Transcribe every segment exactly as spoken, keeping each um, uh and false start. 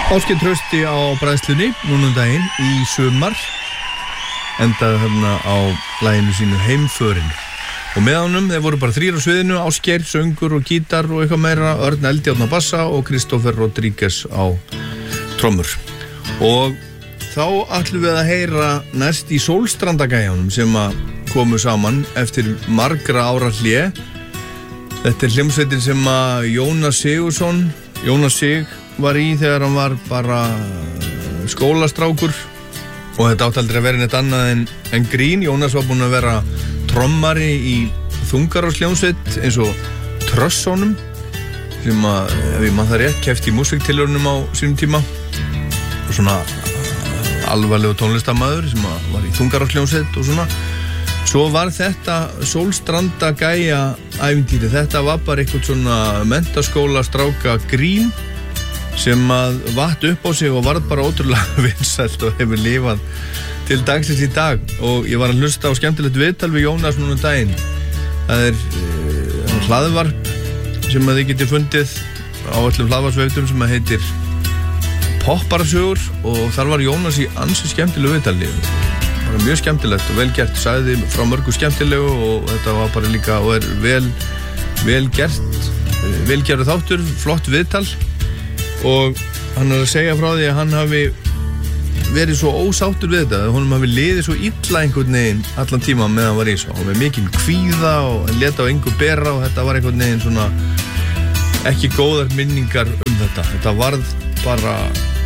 Ásgeir Trausti á bræðslunni núna um daginn í sumar endaði þarna á laginu sínu Heimförin og með honum þeir voru bara þrír á sviðinu, Ásgeir, söngur og gítar og eitthvað meira, Örn Eldjárn á bassa og Kristófer Rodríguez á trommur. Og þá ætlum við að heyra næst í Sólstrandagæjanum sem að komu saman eftir margra ára hlé. Þetta er hljómsveitin sem að Jónas Sigurðsson Jónas Sig var í þegar hann var bara skólastrákur og þetta átti aldrei að vera neitt annað en, en grín. Jónas var búinn að vera trommari í þungarársljómsveit eins og Trössunum sem að, ef ég man það rétt, keppti í músíktilraunum á sínum tíma og svona alvarlegu tónlistarmaður sem að var í þungarársljómsveit og svona. Svo var þetta Sólstrandagæja ævintýri, þetta var bara eitthvað svona menntaskóla stráka grín sem að vatt upp á sig og varð bara ótrúlega vinsælt og hefur lifað til dagsins í dag. Og ég var að hlusta á skemmtilegt viðtal við Jónas núna um daginn. Það er uh, hlaðvarp sem að þið getið fundið á öllum hlaðvarpsveitum sem að heitir Popparasögur og þar var Jónas í ansi skemmtilegu viðtali. Það var mjög skemmtilegt og vel gert, sagði frá mörgu skemmtilegu og þetta var bara líka og er vel, vel gert, vel gerðu þáttur, flott viðtal. Og hann er að segja frá því að hann hafi verið svo ósáttur við þetta, að honum hafi liðið svo illa einhvern veginn allan tíma meðan hann var í svo. Hann var mikinn kvíða og hann leta á engu bera og þetta var einhvern veginn svona ekki góðar minningar um þetta. Þetta varð bara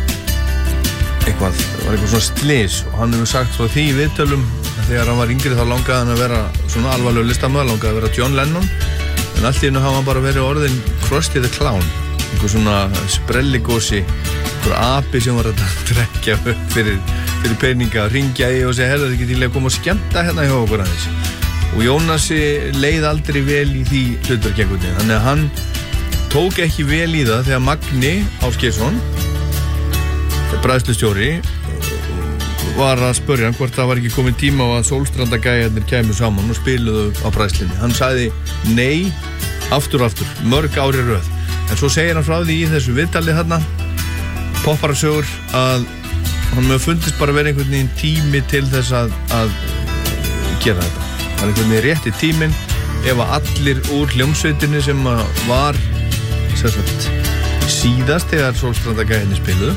eitthvað, það var eitthvað svona slys og hann hefur sagt frá því í viðtölum að þegar hann var yngri þá langaði hann að vera svona alvarlegur listamaður, langaði að vera John Lennon en allt í einu hafa hann bara verið orðin Krusty the Clown. Einhver svona sprelligósi, einhver api sem var að drekja upp fyrir, fyrir peninga, ringja í og segja herðu þið getið að koma og skemmta hérna hjá okkur aðeins. Og Jónasi leið aldrei vel í því hlutverkjækutin, þannig að hann tók ekki vel í það þegar Magni Ásgeirsson, bræðslustjóri, var að spurja hann hvort það var ekki kominn tíma á að Sólstrandagæjarnir kæmu saman og spiluðu á bræðslunni. Hann sagði nei, aftur og aftur, mörg ári röð. En svo segir hann frá því í þessu viðtali þarna, Popparasögur, að hann með fundist bara verið einhvern veginn tími til þess að, að gera þetta. Það er einhvern veginn rétti tíminn ef að allir úr hljómsveitinni sem var sagt, síðast þegar Sólstrandagæjarnir spiluðu,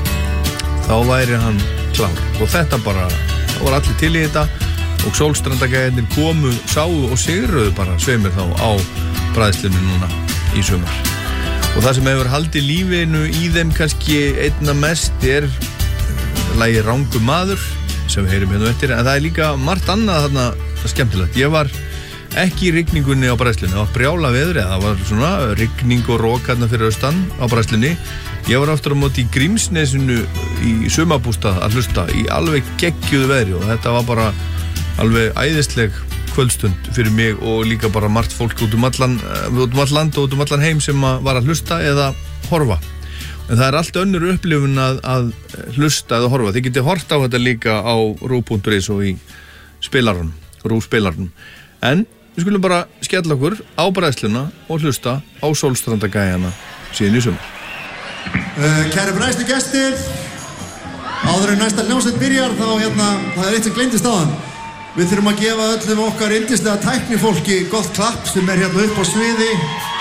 þá væri hann klár. Og þetta bara, þá var allir til í þetta og Sólstrandagæjarnir komu, sáu og sigruðu bara sveimir þá á bræðslunni núna í sumar. Og það sem hefur haldið lífinu í þeim kannski einna mest er lagið Rangur maður sem við heyrum hérna eftir, en það er líka margt annað þarna skemmtilegt. Ég var ekki í rigningunni á bræðslunni, það var brjála veðri, það var svona rigning og rok hérna fyrir austan á bræðslunni. Ég var aftur á móti í Grímsnesinu í sumarbústað að hlusta í alveg geggjuðu veðri og þetta var bara alveg æðisleg kvöldstund fyrir mig og líka bara margt fólk út um allan, út um allan land og út um allan heim sem að var að hlusta eða horfa. En það er allt önnur upplifun að, að hlusta eða horfa. Þið getið hort á þetta líka á rúv punktur is og í spilarunum, rúv spilarunum. En við skulum bara skella okkur á bræðsluna og hlusta á Sólstrandagæjana síðan í sumar. Uh, kæri bræðslu gestir, áður en næsta hljómsveit byrjar þá hérna, það er eitt sem gleymdist áðan. Við þurfum að gefa öllum okkar yndislega tæknifólki gott klapp sem er hérna upp á sviði,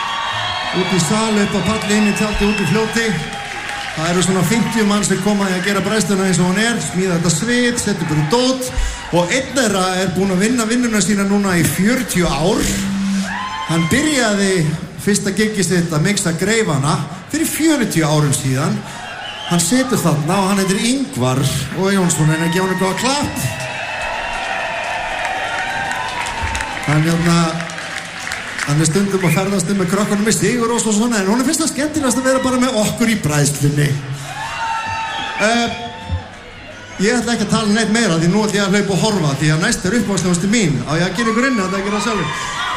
út í sal, upp á palli, inn í tjaldi, út í fljóti. Það eru svona fimmtíu mann sem koma að gera bræðsluna eins og hún er, smíða þetta svið, setja bara dót og einn þeirra er búinn að vinna vinnuna sína núna í fjörutíu ár. Hann byrjaði fyrsta gigið sitt að mixa greifana fyrir fjörutíu árum síðan. Hann situr þarna og hann heitir Ingvar og Jónsson en að gefa hann góða klapp. Hann hérna, hann er stundum að ferðast um með krökkunum með Sigur og svona, en hún er fyrst að skemmtilegast að vera bara með okkur í bræðslunni. Uh, ég ætla ekki að tala neitt meira því nú ætla ég að hlaupa og horfa því að næst er uppáhaldshljómsveitin mín. Á ég að gera ykkur inn að það gera sjálfur.